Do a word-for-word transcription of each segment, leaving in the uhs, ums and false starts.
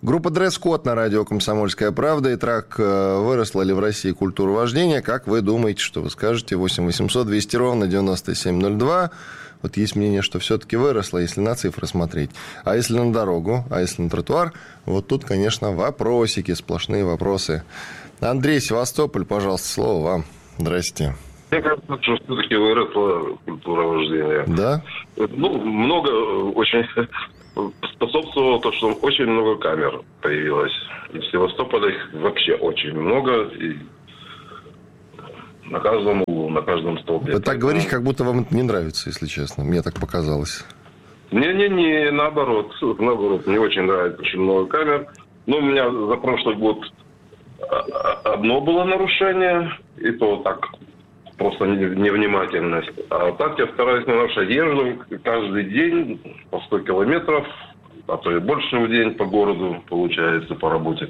Группа «Дресс-код» на радио «Комсомольская правда». Итак, выросла ли в России культура вождения? Как вы думаете, что вы скажете? восемь восемьсот двести ровно девяносто семь ноль два. Вот есть мнение, что все-таки выросла, если на цифры смотреть. А если на дорогу? А если на тротуар? Вот тут, конечно, вопросики, сплошные вопросы. Андрей, Севастополь, пожалуйста, слово вам. Здрасте. Мне кажется, что все-таки выросла культура вождения. Да? Ну, много очень способствовало то, что очень много камер появилось. И в Севастополе их вообще очень много. И на каждом углу, на каждом столбе. Вы так говорите, как будто вам это не нравится, если честно. Мне так показалось. Не-не-не, наоборот. Наоборот, мне очень нравится очень много камер. Но у меня за прошлый год одно было нарушение. И то так... Просто невнимательность. А так я стараюсь не нарушать. Езжу каждый день по сто километров, а то и больше в день по городу получается, по работе.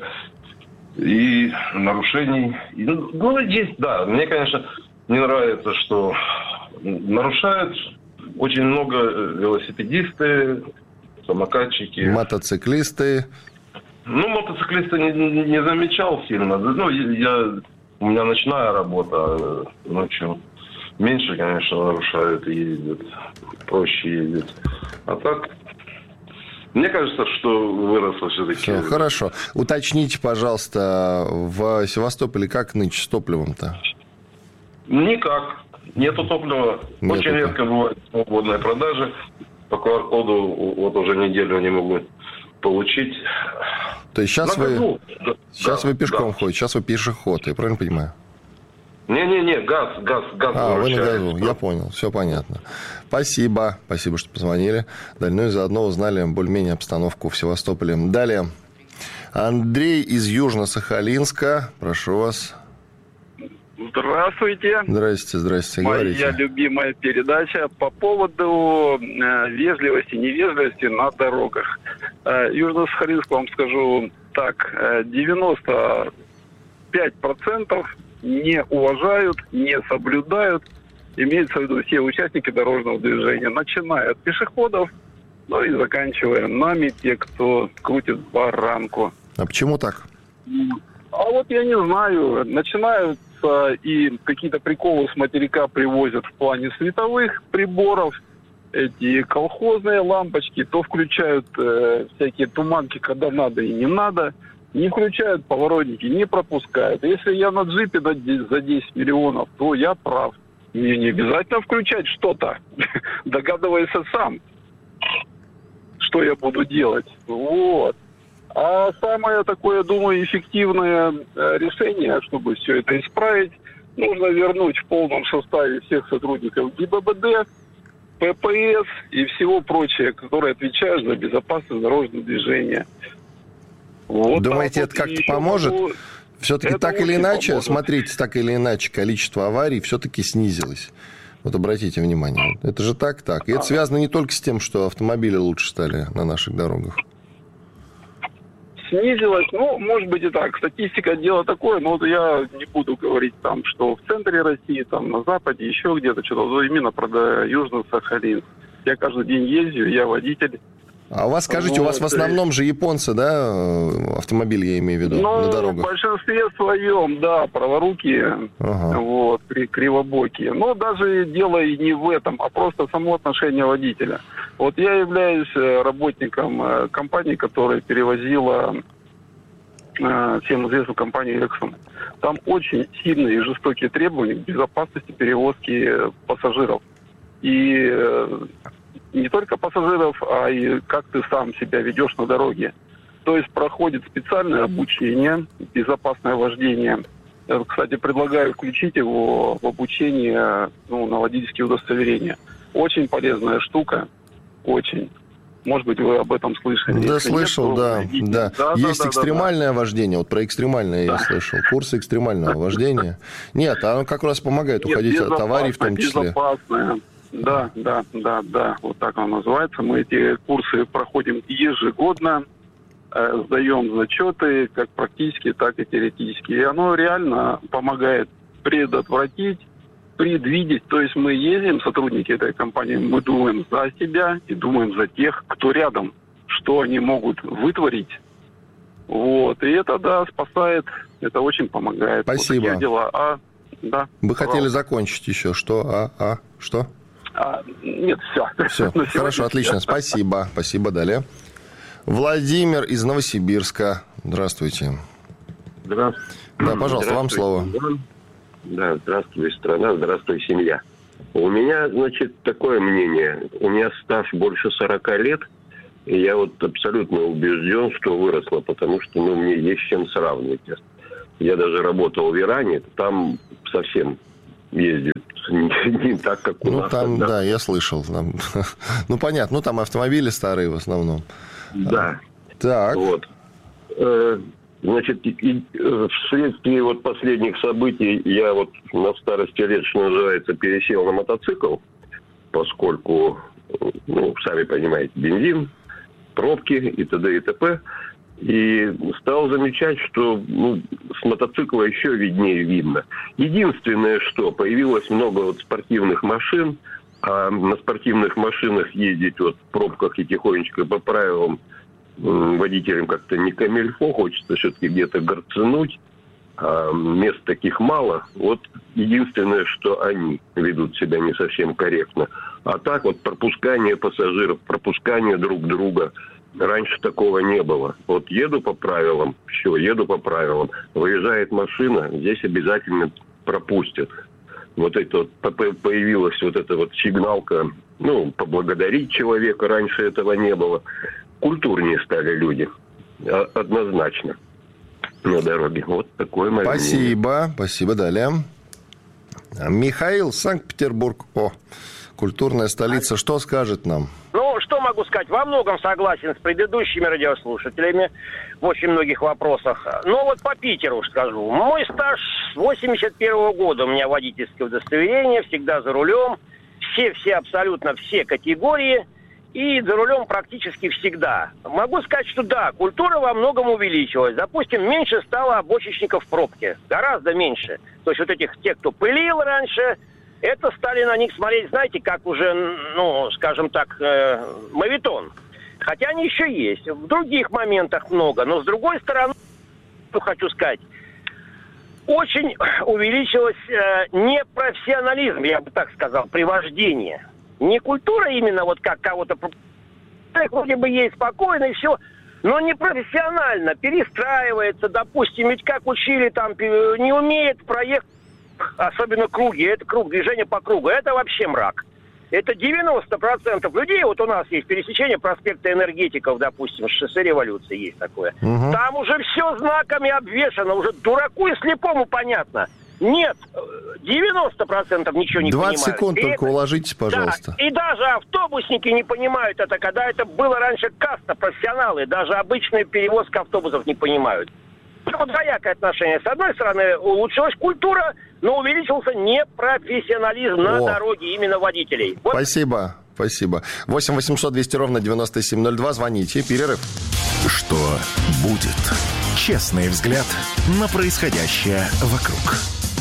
И нарушений... Ну, есть, да. Мне, конечно, не нравится, что нарушают очень много велосипедисты, самокатчики. Мотоциклисты. Ну, мотоциклисты не, не замечал сильно. Ну, я... У меня ночная работа, ночью меньше, конечно, нарушают и ездят, проще ездить. А так, мне кажется, что выросло все-таки. Все, хорошо. Уточните, пожалуйста, в Севастополе как нынче с топливом-то? Никак. Нету топлива. Нету. Очень редко бывают свободные продажи. По ку ар коду вот уже неделю не могу получить. То есть сейчас, вы, году, да, сейчас да, вы пешком да. ходите, сейчас вы пешеход, я правильно понимаю? Не-не-не, газ, газ, газ. А, вы на газу, я понял, все понятно. Спасибо, спасибо, что позвонили. Далее, ну и заодно узнали более-менее обстановку в Севастополе. Далее, Андрей из Южно-Сахалинска, прошу вас. Здравствуйте. Здрасте, здрасте, Моя говорите. любимая передача по поводу э, вежливости, невежливости на дорогах. Э, Южно-Сахалинск, вам скажу так, э, девяносто пять процентов не уважают, не соблюдают, имеется в виду все участники дорожного движения, начиная от пешеходов, ну и заканчивая нами, те, кто крутит баранку. А почему так? А вот я не знаю, начинают и какие-то приколы с материка привозят в плане световых приборов, эти колхозные лампочки, то включают э, всякие туманки, когда надо и не надо, не включают поворотники, не пропускают. Если я на джипе за десять миллионов, то я прав. Мне не обязательно включать что-то, догадывайся сам, что я буду делать. Вот. А самое такое, думаю, эффективное решение, чтобы все это исправить, нужно вернуть в полном составе всех сотрудников гэ бэ бэ дэ, пэ пэ эс и всего прочее, которые отвечают за безопасность дорожного движения. Вот. Думаете, это как-то поможет? Могу... Все-таки это так или иначе, поможет. Смотрите, так или иначе, количество аварий все-таки снизилось. Вот обратите внимание. Это же так, так. И это связано не только с тем, что автомобили лучше стали на наших дорогах. Снизилось, ну, может быть и так. Статистика дело такое, но я не буду говорить там, что в центре России, там на западе, еще где-то что-то, именно про Южно-Сахалинск. Я каждый день езжу, я водитель. А у вас, скажите, вот, у вас в основном же японцы, да, автомобили, я имею в виду, ну, на дорогах? В большинстве своем, да, праворукие, ага. вот, кривобокие. Но даже дело и не в этом, а просто само отношение водителя. Вот я являюсь работником компании, которая перевозила всем известную компанию Exxon. Там очень сильные и жестокие требования к безопасности перевозки пассажиров. И не только пассажиров, а и как ты сам себя ведешь на дороге. То есть проходит специальное обучение, безопасное вождение. Я, кстати, предлагаю включить его в обучение, ну, на водительские удостоверения. Очень полезная штука, очень. Может быть, вы об этом слышали. Да, Если слышал, нет, да, да. да. Есть да, экстремальное да, да. вождение. Вот про экстремальное да. я слышал. Курсы экстремального вождения. Нет, оно как раз помогает Нет, уходить от аварий в том числе. Безопасное. Да, да, да, да, вот так оно называется. Мы эти курсы проходим ежегодно, э, сдаем зачеты, как практические, так и теоретические. И оно реально помогает предотвратить, предвидеть. То есть мы ездим, сотрудники этой компании, мы думаем за себя и думаем за тех, кто рядом, что они могут вытворить Вот, и это, да, спасает, это очень помогает. Спасибо. Вот такие дела. А, да. Вы пожалуйста. хотели закончить еще. Что? А, а, что? А, нет, все. Все, хорошо, отлично. Спасибо. Спасибо, далее. Владимир из Новосибирска. Здравствуйте. Здравствуйте. Да, пожалуйста, вам слово. Да, здравствуй, страна, здравствуй, семья. У меня, значит, такое мнение. У меня стаж больше сорока лет, и я вот абсолютно убежден, что выросла, потому что, ну, мне есть с чем сравнивать. Я даже работал в Иране, там совсем ездит не, не так, как у ну, нас. Ну, там, да. да, я слышал. Там, ну, понятно, ну, там автомобили старые в основном. Да. Так. Вот. Значит, вследствие вот последних событий я вот на старости лет, что называется, пересел на мотоцикл, поскольку, ну, сами понимаете, бензин, пробки и т.д. и т.п. И стал замечать, что, ну, с мотоцикла еще виднее видно. Единственное, что появилось много вот спортивных машин, а на спортивных машинах ездить вот в пробках и тихонечко по правилам водителям как-то не камильфо, хочется все-таки где-то горцануть, а мест таких мало. Вот единственное, что они ведут себя не совсем корректно. А так вот пропускание пассажиров, пропускание друг друга, раньше такого не было. Вот еду по правилам, все, еду по правилам, выезжает машина, здесь обязательно пропустят. Вот это вот появилась вот эта вот сигналка, ну, поблагодарить человека, раньше этого не было. Культурнее стали люди, однозначно, на дороге. Вот такое мое мнение. Спасибо, спасибо, далее. Михаил, Санкт-Петербург. О, культурная столица. Что скажет нам? Ну, что могу сказать? Во многом согласен с предыдущими радиослушателями в очень многих вопросах. Но вот по Питеру скажу. Мой стаж с восемьдесят первого года. У меня водительское удостоверение, всегда за рулем. Все-все, абсолютно все категории. И за рулем практически всегда. Могу сказать, что да, культура во многом увеличилась. Допустим, меньше стало обочечников в пробке. Гораздо меньше. То есть вот этих, тех, кто пылил раньше, это стали на них смотреть, знаете, как уже, ну, скажем так, э, моветон. Хотя они еще есть. В других моментах много. Но с другой стороны, что хочу сказать, очень увеличилось э, непрофессионализм, я бы так сказал, при вождении. Не культура именно вот как кого-то... Вроде бы есть спокойно и все, но не профессионально, перестраивается, допустим, ведь как учили там, не умеет проект, особенно круги, это круг, движение по кругу, это вообще мрак. Это девяносто процентов людей, вот у нас есть пересечение проспекта Энергетиков, допустим, шоссе Революции есть такое. Угу. Там уже все знаками обвешано, уже дураку и слепому понятно. Нет, девяносто процентов ничего не понимают. двадцать секунд и только это, уложитесь, пожалуйста. Да, и даже автобусники не понимают это, когда это было раньше каста, профессионалы, даже обычная перевозка автобусов не понимают. Вот двоякое отношение. С одной стороны, улучшилась культура, но увеличился непрофессионализм на О. дороге именно водителей. Вот. Спасибо, спасибо. восемь восемьсот двести ровно девяносто семь ноль два. Звоните. Перерыв. Что будет? Честный взгляд на происходящее вокруг.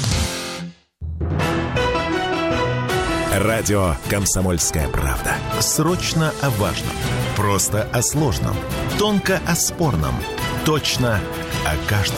Радио «Комсомольская правда». Срочно о важном. Просто о сложном. Тонко о спорном. Точно о каждом.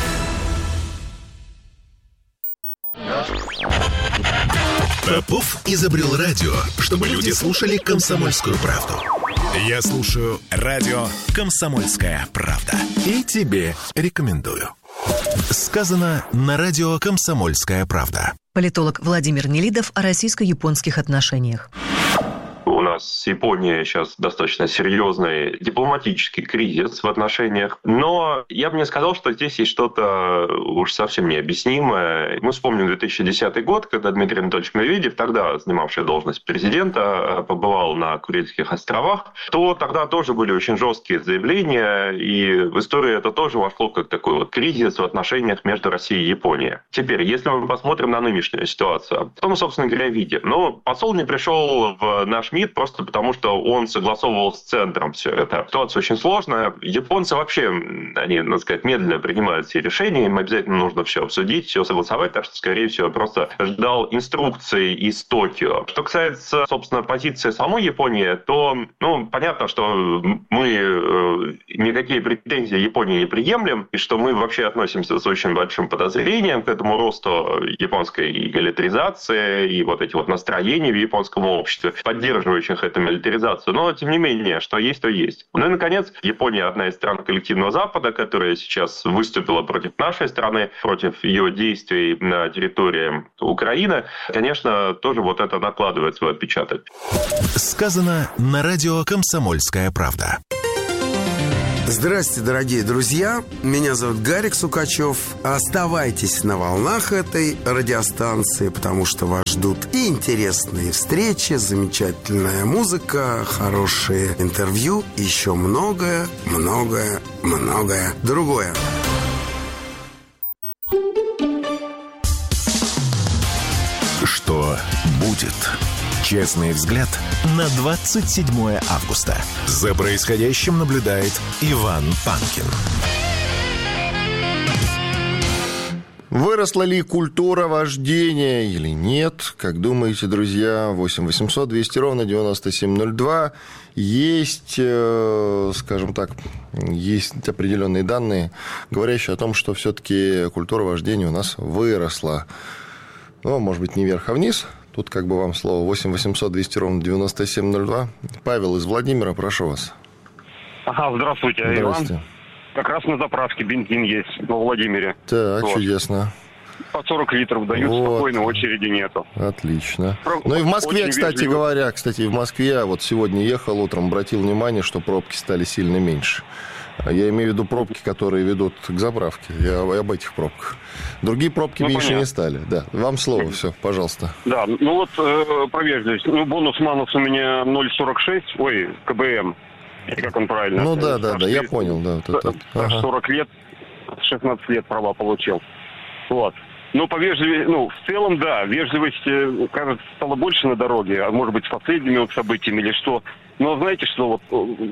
Попов изобрел радио, чтобы люди слушали «Комсомольскую правду». Я слушаю радио «Комсомольская правда». И тебе рекомендую. Сказано на радио «Комсомольская правда». Политолог Владимир Нелидов о российско-японских отношениях. У нас с Японией сейчас достаточно серьезный дипломатический кризис в отношениях. Но я бы не сказал, что здесь есть что-то уж совсем необъяснимое. Мы вспомним две тысячи десятый год, когда Дмитрий Анатольевич Медведев, тогда занимавший должность президента, побывал на Курильских островах, то тогда тоже были очень жесткие заявления, и в историю это тоже вошло как такой вот кризис в отношениях между Россией и Японией. Теперь, если мы посмотрим на нынешнюю ситуацию, то мы, собственно говоря, видим. Ну, посол не пришел в наш МИД просто потому, что он согласовывал с центром все это. Ситуация очень сложная. Японцы вообще, они, надо сказать, медленно принимают все решения. Им обязательно нужно все обсудить, все согласовать. Так что, скорее всего, просто ждал инструкции из Токио. Что касается, собственно, позиции самой Японии, то, ну, понятно, что мы мы никакие претензии Японии не приемлем, и что мы вообще относимся с очень большим подозрением к этому росту японской милитаризации и вот эти вот настроения в японском обществе, поддерживающих эту милитаризацию. Но, тем не менее, что есть, то есть. Ну и, наконец, Япония одна из стран коллективного Запада, которая сейчас выступила против нашей страны, против ее действий на территории Украины. Конечно, тоже вот это накладывает свой отпечаток. Сказано на радио «Комсомольская правда». Здравствуйте, дорогие друзья. Меня зовут Гарик Сукачев. Оставайтесь на волнах этой радиостанции, потому что вас ждут и интересные встречи, замечательная музыка, хорошие интервью, и еще многое, многое, многое другое. Что будет? Честный взгляд на двадцать седьмое августа. За происходящим наблюдает Иван Панкин. Выросла ли культура вождения или нет? Как думаете, друзья? восемь восемьсот двести ровно девяносто семь ноль два. Есть, скажем так, есть определенные данные, говорящие о том, что все-таки культура вождения у нас выросла. Ну, может быть, не вверх, а вниз. Тут как бы вам слово. восемь восемьсот двести ровно девяносто семь ноль два. Павел из Владимира, прошу вас. Ага, здравствуйте, здравствуйте. Иван. Как раз на заправке бензин есть во Владимире. Так, вот. Чудесно. По сорок литров дают, вот. Спокойно, очереди нету. Отлично. Про... Ну и в Москве, Очень кстати вежливо. говоря, кстати, в Москве, вот сегодня ехал утром, обратил внимание, что пробки стали сильно меньше. Я имею в виду пробки, которые ведут к заправке. Я об этих пробках. Другие пробки ну, меньше понятно. не стали. Да. Вам слово, все, пожалуйста. Да, ну вот э, про вежливость. Ну, бонус-манус у меня ноль сорок шесть, ой, КБМ. Или как он правильно? Ну да, да, Стаж да, я тридцать, понял, да. Вот это. Ага. сорок лет, шестнадцать лет права получил. Вот. Ну, по вежливости, ну, в целом, да, вежливости, кажется, стало больше на дороге, а может быть, с последними вот событиями или что. Но знаете, что вот,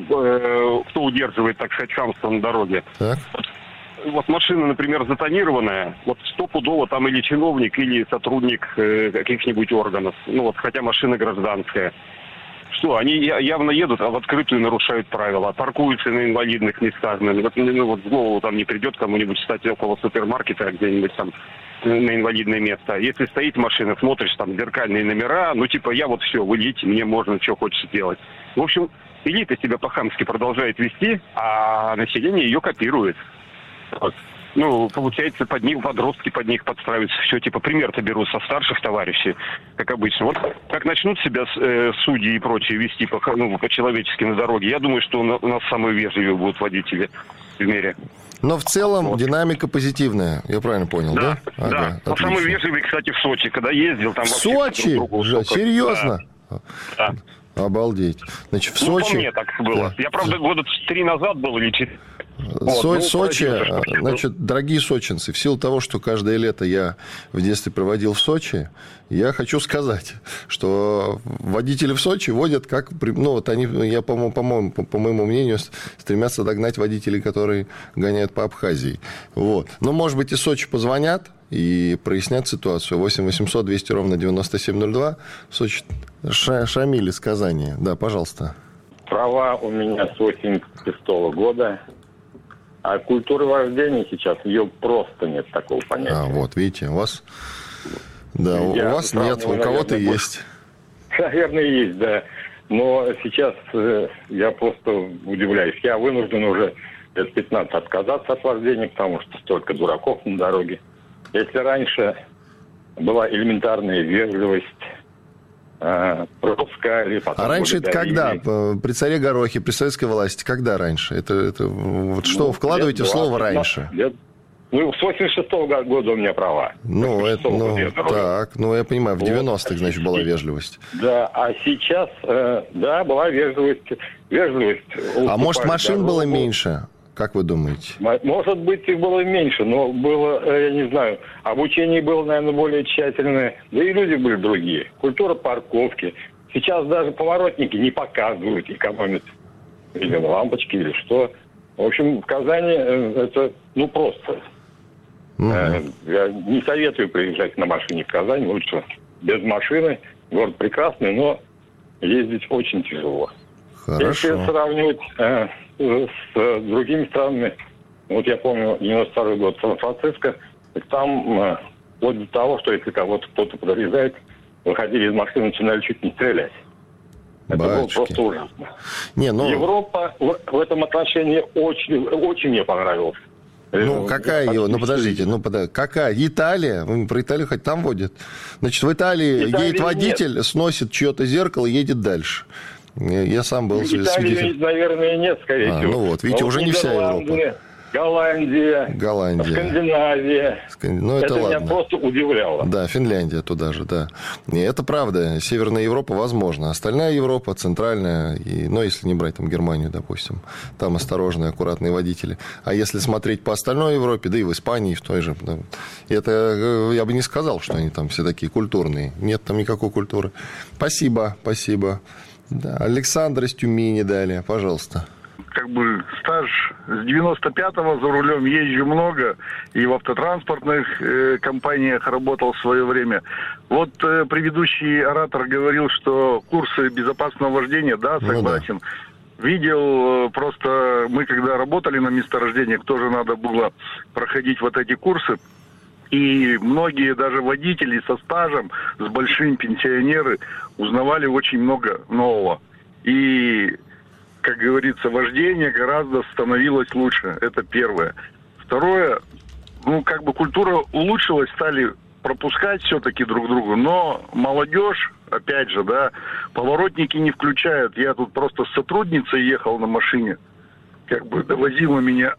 э, кто удерживает, так сказать, хамство на дороге? Так. Вот, вот машина, например, затонированная, вот стопудово там или чиновник, или сотрудник э, каких-нибудь органов, ну вот, хотя машина гражданская. Что, они явно едут, а в открытую нарушают правила, паркуются на инвалидных местах. Ну, вот в голову там не придет кому-нибудь стать около супермаркета где-нибудь там на инвалидное место. Если стоит машина, смотришь, там зеркальные номера, ну типа я вот все, вы идите, мне можно, что хочешь делать. В общем, элита себя по-хамски продолжает вести, а население ее копирует. Вот. Ну, получается, под них подростки под них подстраиваются. Все, типа, пример-то берут со старших товарищей, как обычно. Вот как начнут себя э, судьи и прочие вести по, ну, по-человечески на дороге, я думаю, что у нас самые вежливые будут водители в мире. Но в целом вот. Динамика позитивная, я правильно понял, да? Да, Ага, да. Но самый вежливый, кстати, в Сочи, когда ездил, там в вообще Сочи? друг другу Же, столько... серьезно? Да. Да. Обалдеть. Значит, в Ну, Сочи... по мне так было. Да. Я, правда, года три назад был или четыре. Вот, Со- ну, Сочи, простите, значит, дорогие сочинцы, в силу того, что каждое лето я в детстве проводил в Сочи, я хочу сказать, что водители в Сочи водят как... Ну, вот они, я, по-моему, по-моему, по моему мнению, стремятся догнать водителей, которые гоняют по Абхазии. Вот. Но, может быть, и Сочи позвонят и прояснят ситуацию. восемь восемьсот двести ровно девяносто семь ноль два. Сочи. Ша- Шамиль из Казани. Да, пожалуйста. Права у меня с восемьдесят шестого года. А культуры вождения сейчас, ее просто нет такого понятия. А, вот, видите, у вас... Да, Я у вас нет, у кого-то наверное, есть. Наверное, есть, да. Но сейчас э, я просто удивляюсь. Я вынужден уже лет пятнадцать отказаться от вождения, потому что столько дураков на дороге. Если раньше была элементарная вежливость, э, пропускали... Потом А раньше это когда? благодарили. При царе Горохе, при советской власти? Когда раньше? Это, это вот что Ну, вы вкладываете в слово двадцать, «раньше»? Лет, ну, с восемьдесят шестого года у меня права. Ну, это, ну, так, ну, я понимаю, в Вот. девяностых, значит, была вежливость. Да, а сейчас, э, да, была вежливость. Вежливость. А может, уступать машин дорогу. было меньше? Как вы думаете? М- Может быть, их было меньше, но было, э, я не знаю, обучение было, наверное, более тщательное. Да и люди были другие. Культура парковки. Сейчас даже поворотники не показывают, экономят или лампочки, или что. В общем, в Казани э, это, ну, просто... Угу. Я не советую приезжать на машине в Казань, лучше без машины. Город прекрасный, но ездить очень тяжело. Хорошо. Если сравнивать э, с другими странами. Вот я помню, девяносто второй год, Сан-Франциско. Там вплоть до того, что если кого-то кто-то подрезает, выходили из машины, начинали чуть не стрелять. Это Бачки. Было просто ужасно. Не, ну... Европа в, в этом отношении очень, очень мне понравилась. Ну, какая его? Ну, подождите, ну, подождите. Какая? Италия? Вы про Италию хоть там водят? Значит, в Италии Италии едет водитель, нет. Сносит чье-то зеркало и едет дальше. Я сам был свидетелем. Наверное, нет, скорее а, всего. Ну вот, видите, Но уже не вся Европа. Голландия, Голландия. Скандинавия. Сканд... Ну, это это ладно. меня просто удивляло. Да, Финляндия туда же, да. И это правда. Северная Европа возможно. Остальная Европа, центральная, и, ну, если не брать там Германию, допустим, там осторожные, аккуратные водители. А если смотреть по остальной Европе, да и в Испании, в той же, да, это я бы не сказал, что они там все такие культурные. Нет там никакой культуры. Спасибо, спасибо. Да. Александр из Тюмени далее, пожалуйста. Как бы стаж с девяносто пятого за рулем, езжу много, и в автотранспортных э, компаниях работал в свое время. Вот э, предыдущий оратор говорил, что курсы безопасного вождения, да, согласен. Ну, да. Видел, э, просто мы когда работали на месторождениях, тоже надо было проходить вот эти курсы. И многие даже водители со стажем, с большим пенсионеры узнавали очень много нового. И... как говорится, вождение гораздо становилось лучше. Это первое. Второе, ну, как бы культура улучшилась, стали пропускать все-таки друг друга, но молодежь, опять же, да, поворотники не включают. Я тут просто с сотрудницей ехал на машине, как бы довозила меня.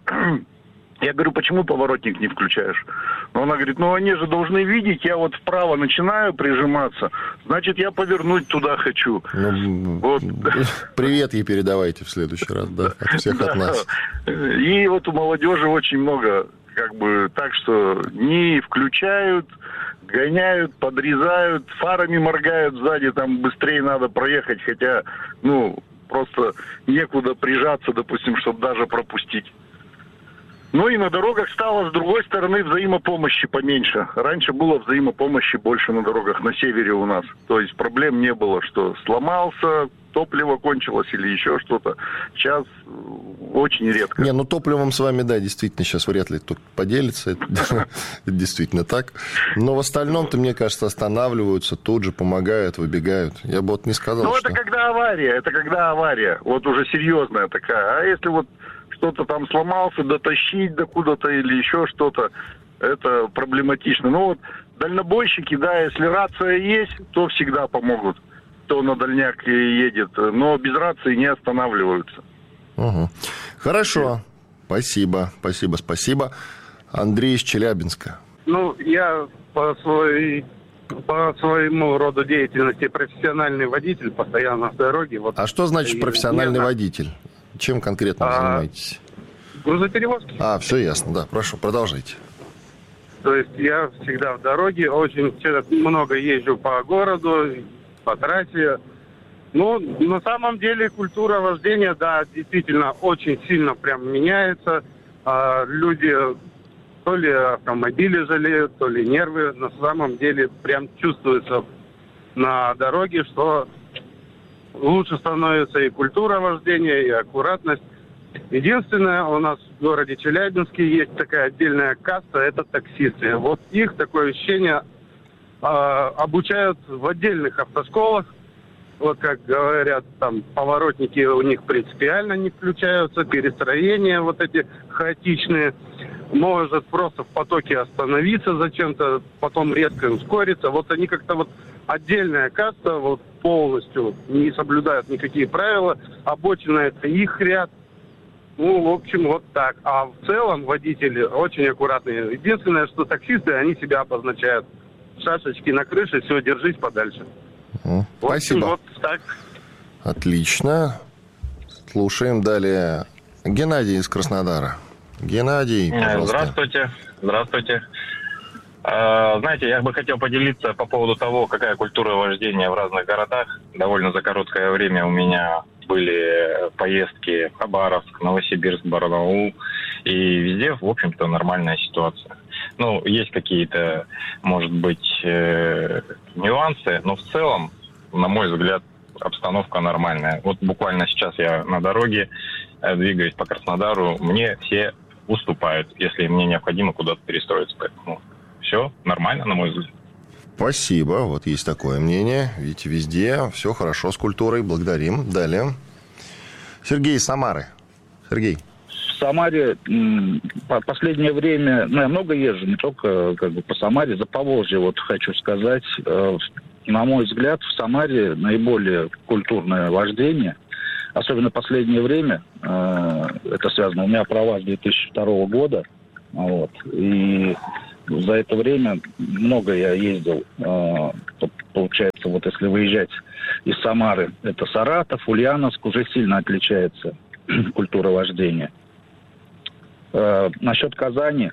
Я говорю, почему поворотник не включаешь? Но она говорит, ну они же должны видеть, я вот вправо начинаю прижиматься, значит, я повернуть туда хочу. Ну, вот. Привет ей передавайте в следующий раз, да, от всех от нас. И вот у молодежи очень много, как бы, так что не включают, гоняют, подрезают, фарами моргают сзади, там быстрее надо проехать, хотя, ну, просто некуда прижаться, допустим, чтобы даже пропустить. Ну и на дорогах стало, с другой стороны, взаимопомощи поменьше. Раньше было взаимопомощи больше на дорогах, на севере у нас. То есть проблем не было, что сломался, топливо кончилось или еще что-то. Сейчас очень редко. Не, ну топливом с вами, да, действительно, сейчас вряд ли тут поделится. Это действительно так. Но в остальном-то, мне кажется, останавливаются, тут же помогают, выбегают. Я бы вот не сказал, Ну что... это когда авария, это когда авария. Вот уже серьезная такая. А если вот что-то там сломался, дотащить до куда-то или еще что-то, это проблематично. Ну вот дальнобойщики, да, если рация есть, то всегда помогут, кто на дальняк едет, но без рации не останавливаются. Угу. Хорошо, спасибо, спасибо, спасибо. Андрей из Челябинска. Ну, я по, своей, по своему роду деятельности профессиональный водитель, постоянно на дороге. Вот, а что значит профессиональный водитель? Чем конкретно вы занимаетесь? Грузоперевозки. А, все ясно, да. Прошу, продолжайте. То есть я всегда в дороге, очень много езжу по городу, по трассе. Ну, на самом деле культура вождения, да, действительно очень сильно прям меняется. А люди то ли автомобили жалеют, то ли нервы. На самом деле прям чувствуется на дороге, что лучше становится и культура вождения, и аккуратность. Единственное, у нас в городе Челябинске есть такая отдельная каста, это таксисты. Вот их, такое ощущение, э, обучают в отдельных автошколах. Вот как говорят, там поворотники у них принципиально не включаются, перестроения вот эти хаотичные. Может просто в потоке остановиться зачем-то, потом резко ускориться. Вот они как-то вот отдельная каста, вот полностью не соблюдают никакие правила. Обочина — это их ряд. Ну, в общем, вот так. А в целом водители очень аккуратные. Единственное, что таксисты, они себя обозначают. Шашечки на крыше, все, держись подальше. Mm. Вот, Спасибо. Вот так. Отлично. Слушаем далее. Геннадий из Краснодара. Геннадий, пожалуйста. Здравствуйте. Здравствуйте. Знаете, я бы хотел поделиться по поводу того, какая культура вождения в разных городах. Довольно за короткое время у меня были поездки в Хабаровск, Новосибирск, Барнаул. И везде, в общем-то, нормальная ситуация. Ну, есть какие-то, может быть, э, нюансы, но в целом, на мой взгляд, обстановка нормальная. Вот буквально сейчас я на дороге, двигаясь по Краснодару, мне все уступают, если мне необходимо куда-то перестроиться. Поэтому все нормально, на мой взгляд. Спасибо. Вот есть такое мнение. Видите, везде все хорошо с культурой. Благодарим. Далее. Сергей из Самары. Сергей. В Самаре в последнее время, ну, я много езжу, не только как бы по Самаре, за Поволжье, вот хочу сказать. На мой взгляд, в Самаре наиболее культурное вождение, особенно в последнее время. Это связано, у меня права с две тысячи второго года, вот, и за это время много я ездил. Получается, вот если выезжать из Самары, это Саратов, Ульяновск, уже сильно отличается культура вождения. Насчет Казани,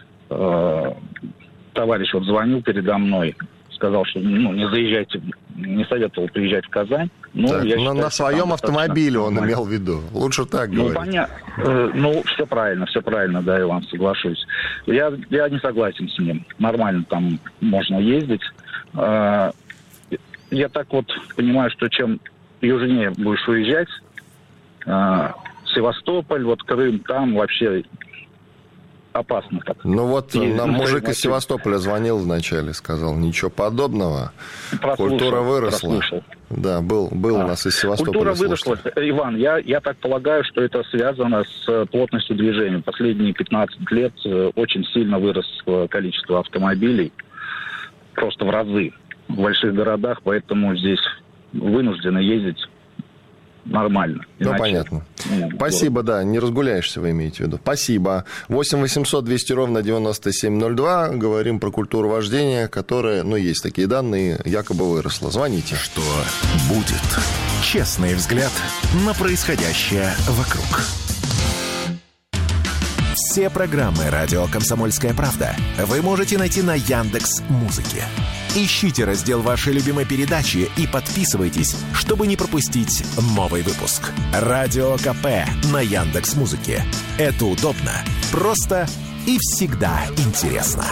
товарищ вот звонил передо мной, сказал, что ну, не заезжайте, не советовал приезжать в Казань. Ну, так, я но считаю, на своем автомобиле он нормально. Имел в виду. Лучше так ну, говорить. Понятно. Э, ну, все правильно, все правильно, да, я вам соглашусь. Я, я не согласен с ним. Нормально там можно ездить. Э, я так вот понимаю, что чем южнее будешь уезжать, э, Севастополь, вот Крым, там вообще опасно так. Ну вот и, нам ну, мужик из Севастополя звонил вначале, сказал, ничего подобного. Прослушал, Культура выросла. Прослушал. Да, был, был а. у нас из Севастополя. Культура выросла, Иван, я, я так полагаю, что это связано с плотностью движения. Последние пятнадцать лет очень сильно выросло количество автомобилей, просто в разы в больших городах, поэтому здесь вынуждены ездить нормально. Ну, иначе... понятно. Спасибо, да, не разгуляешься, вы имеете в виду. Спасибо. восемь восемьсот двести ровно девяносто семь ноль два. Говорим про культуру вождения, которая, ну, есть такие данные, якобы выросла. Звоните. Что будет? Честный взгляд на происходящее вокруг. Все программы «Радио Комсомольская правда» вы можете найти на Яндекс.Музыке. Ищите раздел вашей любимой передачи и подписывайтесь, чтобы не пропустить новый выпуск. Радио КП на Яндекс.Музыке. Это удобно, просто и всегда интересно.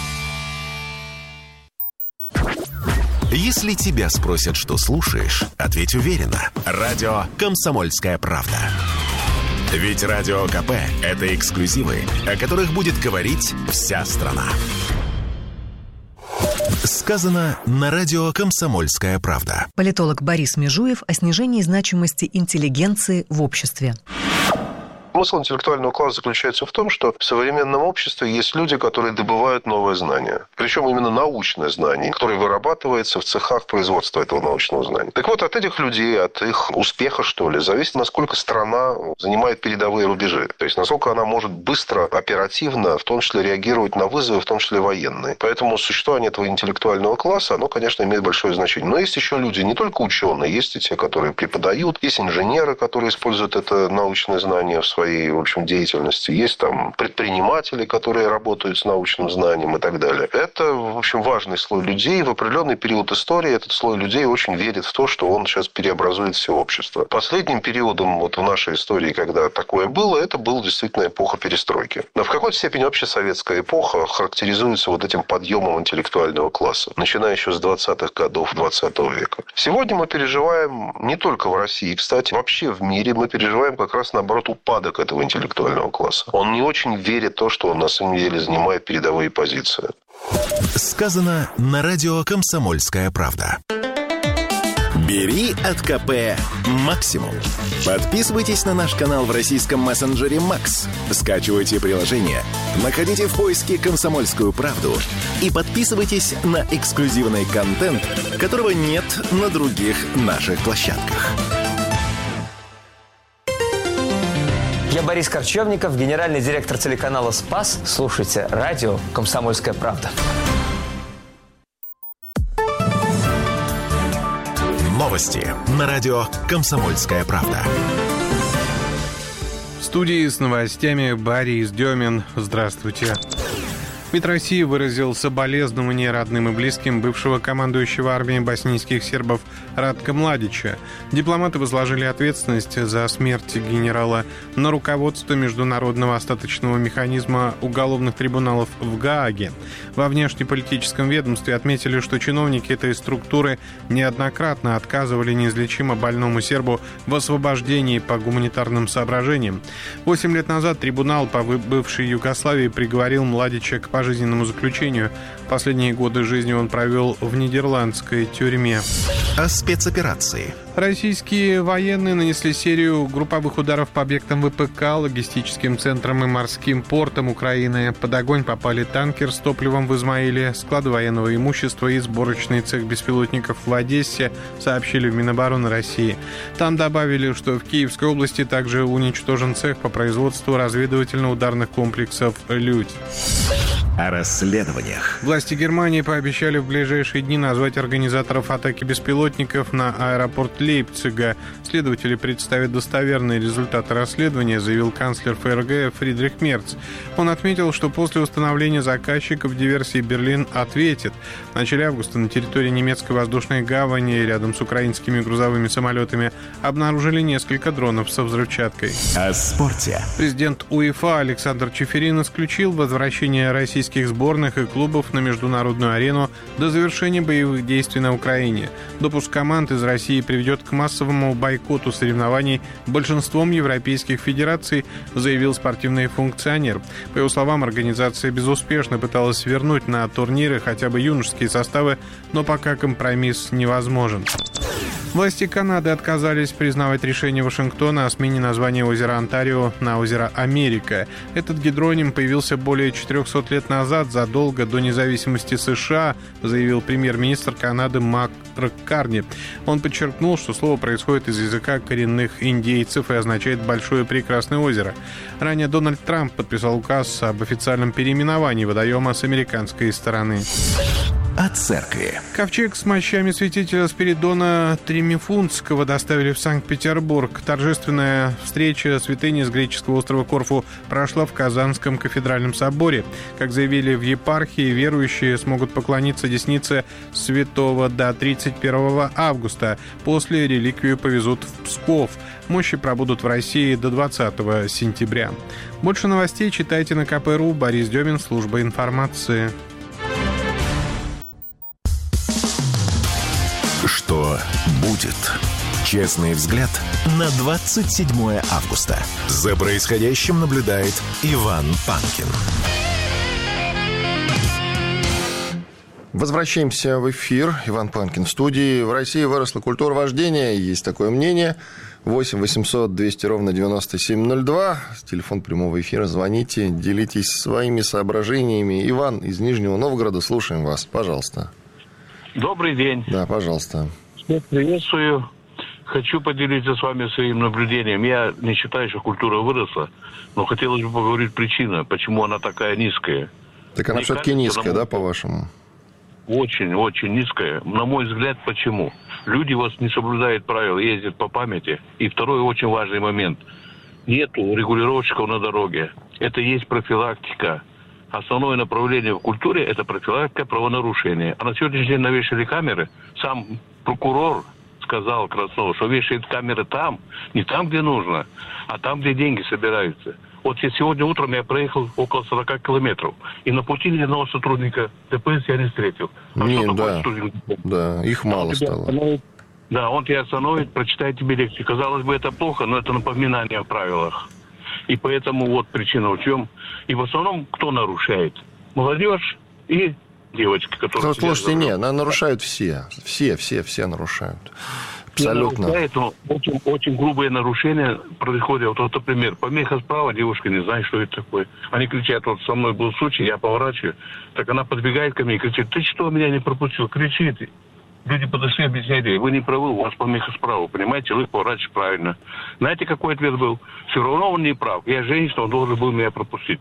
Если тебя спросят, что слушаешь, ответь уверенно. Радио «Комсомольская правда». Ведь Радио КП – это эксклюзивы, о которых будет говорить вся страна. Сказано на радио «Комсомольская правда». Политолог Борис Межуев о снижении значимости интеллигенции в обществе. Смысл интеллектуального класса заключается в том, что в современном обществе есть люди, которые добывают новое знание. Причем именно научное знание, которое вырабатывается в цехах производства этого научного знания. Так вот, от этих людей, от их успеха, что ли, зависит, насколько страна занимает передовые рубежи. То есть, насколько она может быстро, оперативно, в том числе реагировать на вызовы, в том числе военные. Поэтому существование этого интеллектуального класса, оно, конечно, имеет большое значение. Но есть еще люди, не только ученые, есть и те, которые преподают, есть инженеры, которые используют это научное знание в своей в общем, деятельности. Есть там предприниматели, которые работают с научным знанием и так далее. Это, в общем, важный слой людей. В определенный период истории этот слой людей очень верит в то, что он сейчас переобразует все общество. Последним периодом вот в нашей истории, когда такое было, это была действительно эпоха перестройки. Но в какой-то степени вообще советская эпоха характеризуется вот этим подъемом интеллектуального класса, начиная еще с двадцатых годов двадцатого века. Сегодня мы переживаем не только в России, кстати, вообще в мире мы переживаем как раз наоборот упадок этого интеллектуального класса. Он не очень верит в то, что он на самом деле занимает передовые позиции. Сказано на радио «Комсомольская правда». Бери от КП максимум. Подписывайтесь на наш канал в российском мессенджере Макс. Скачивайте приложение, находите в поиске «Комсомольскую правду» и подписывайтесь на эксклюзивный контент, которого нет на других наших площадках. Я Борис Корчевников, генеральный директор телеканала «Спас». Слушайте радио «Комсомольская правда». Новости на радио «Комсомольская правда». В студии с новостями Борис Демин. Здравствуйте. МИД России выразил соболезнования родным и близким бывшего командующего армией боснийских сербов Радка Младича. Дипломаты возложили ответственность за смерть генерала на руководство Международного остаточного механизма уголовных трибуналов в Гааге. Во внешнеполитическом ведомстве отметили, что чиновники этой структуры неоднократно отказывали неизлечимо больному сербу в освобождении по гуманитарным соображениям. Восемь лет назад трибунал по бывшей Югославии приговорил Младича к пожизненному заключению. Последние годы жизни он провел в нидерландской тюрьме. О спецоперации. Российские военные нанесли серию групповых ударов по объектам ВПК, логистическим центрам и морским портам Украины. Под огонь попали танкер с топливом в Измаиле, склады военного имущества и сборочный цех беспилотников в Одессе, сообщили в Минобороны России. Там добавили, что в Киевской области также уничтожен цех по производству разведывательно-ударных комплексов «Людь». О расследованиях. Власти Германии пообещали в ближайшие дни назвать организаторов атаки беспилотников на аэропорт Лейпцига. Следователи представят достоверные результаты расследования, заявил канцлер ФРГ Фридрих Мерц. Он отметил, что после установления заказчиков диверсии Берлин ответит. В начале августа на территории немецкой воздушной гавани рядом с украинскими грузовыми самолетами обнаружили несколько дронов со взрывчаткой. О спорте. Президент УЕФА Александр Чеферин исключил возвращение российских сборных и клубов на международную арену до завершения боевых действий на Украине. Допуск команд из России приведет к массовому бойкоту соревнований большинством европейских федераций, заявил спортивный функционер. По его словам, организация безуспешно пыталась вернуть на турниры хотя бы юношеские составы, но пока компромисс невозможен. Власти Канады отказались признавать решение Вашингтона о смене названия озера Онтарио на озеро Америка. Этот гидроним появился более четырехсот лет назад, задолго до независимости США, заявил премьер-министр Канады Марк Карни. Он подчеркнул, что слово происходит из языка коренных индейцев и означает «большое прекрасное озеро». Ранее Дональд Трамп подписал указ об официальном переименовании водоема с американской стороны. О церкви. Ковчег с мощами святителя Спиридона Тримифунтского доставили в Санкт-Петербург. Торжественная встреча святыни с греческого острова Корфу прошла в Казанском кафедральном соборе. Как заявили в епархии, верующие смогут поклониться деснице святого до тридцать первого августа. После реликвию повезут в Псков. Мощи пробудут в России до двадцатого сентября. Больше новостей читайте на ка пэ точка ру. Борис Демин, служба информации. Что будет? Честный взгляд на двадцать седьмое августа. За происходящим наблюдает Иван Панкин. Возвращаемся в эфир. Иван Панкин в студии. В России выросла культура вождения. Есть такое мнение. восемь восемьсот двести ровно девяносто семь ноль два. Телефон прямого эфира. Звоните, делитесь своими соображениями. Иван из Нижнего Новгорода. Слушаем вас. Пожалуйста. Добрый день. Да, пожалуйста. Всех приветствую. Хочу поделиться с вами своим наблюдением. Я не считаю, что культура выросла, но хотелось бы поговорить причина, почему она такая низкая. Так она Мне все-таки кажется, низкая, на... да, по-вашему? Очень, очень низкая. На мой взгляд, почему? Люди вас не соблюдают правил, ездят по памяти. И второй очень важный момент. Нету регулировщиков на дороге. Это есть профилактика. Основное направление в культуре – это профилактика правонарушения. А на сегодняшний день навешали камеры. Сам прокурор сказал Краснов, что вешает камеры там, не там, где нужно, а там, где деньги собираются. Вот я сегодня утром я проехал около сорока километров, и на пути ни одного сотрудника ДПС я не встретил. А не, да, да, их мало стало. Остановит, да, он тебя остановит, прочитает тебе лекцию. Казалось бы, это плохо, но это напоминание о правилах. И поэтому вот причина в чем. И в основном кто нарушает? Молодежь и девочки, которые... Слушайте, нет, нарушают все. Все, все, все нарушают. Абсолютно. Поэтому очень, очень грубые нарушения происходят. Вот, вот, например, помеха справа, девушка не знает, что это такое. Они кричат, вот со мной был случай, я поворачиваю, так она подбегает ко мне и кричит: ты что, меня не пропустил? Кричит. Люди подошли, объясняли: вы не правы, у вас помеха справа, понимаете, вы поворачиваете правильно. Знаете, какой ответ был? Все равно он не прав. Я женщина, он должен был меня пропустить.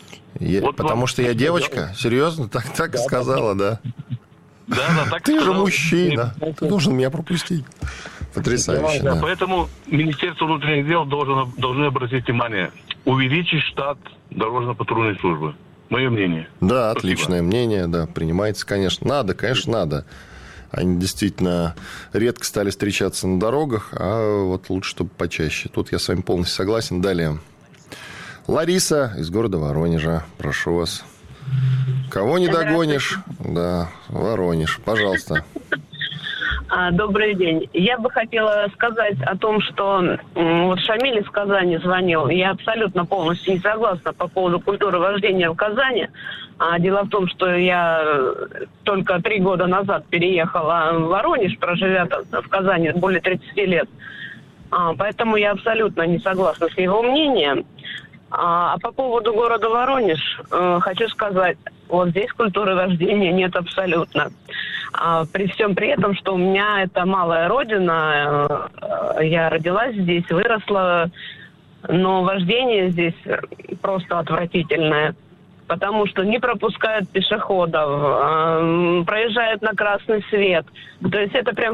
Я, вот потому вам... что я девочка? Серьезно? Так, так да, сказала, да? Да, да, так Ты сказал. же мужчина, ты должен меня пропустить. Потрясающе, да. Да. Поэтому Министерство внутренних дел должно, должны обратить внимание, увеличить штат дорожно-патрульной службы. Мое мнение. Да, Спасибо. Отличное мнение, да, принимается, конечно. Надо, конечно, надо. Они действительно редко стали встречаться на дорогах, а вот лучше, чтобы почаще. Тут я с вами полностью согласен. Далее. Лариса из города Воронежа. Прошу вас. Кого не догонишь? Да, Воронеж. Пожалуйста. Добрый день. Я бы хотела сказать о том, что вот Шамиль из Казани звонил. Я абсолютно полностью не согласна по поводу культуры вождения в Казани. Дело в том, что я только три года назад переехала в Воронеж, проживя в Казани более тридцати лет. Поэтому я абсолютно не согласна с его мнением. А по поводу города Воронеж хочу сказать, вот здесь культуры вождения нет абсолютно. При всем при этом, что у меня это малая родина, я родилась здесь, выросла, но вождение здесь просто отвратительное. Потому что не пропускают пешеходов, проезжают на красный свет. То есть это прям